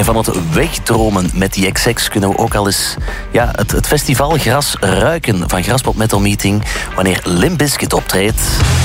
En van het wegdromen met die XX kunnen we ook al eens het festival Gras ruiken van Graspop Metal Meeting wanneer Limp Bizkit optreedt.